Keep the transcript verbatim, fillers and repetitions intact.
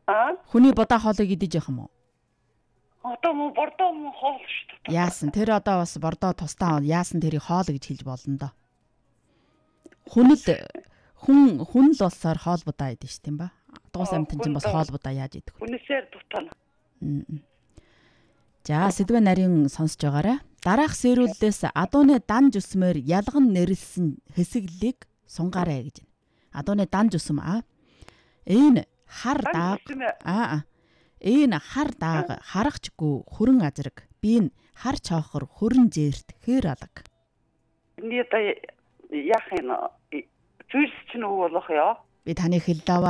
Аа? Хүний бодоо хоолыг идэж явах юм уу? Одоо мөн бордоо мөн хоол шүү дээ. Яасан тэр одоо бас бордоо тустаа яасан тэрийг хоол гэж хэлж болно доо. Хүн л хүн хүн л болсоор хоол будаа идэж шүү тийм ба. Дуус амтэн чинь бас хоол будаа яаж идэх вэ? Хүнээсээр дутана. За сэдвээ нарийн сонсож байгаарай. Дараах сэрүүлдээс адууны данж үсмээр ялган нэрлсэн хэсэглийг сунгаарай гэж. Адууны данж үсэм аа. Энэ хар дааг аа энэ хар дааг харахчгүй хөрөн азраг. Би энэ хар чоохор хөрөн зээрт хээр алаг. Энд яах юм? Зүйлс чинь үг болох ёо. Би таны хэллээ.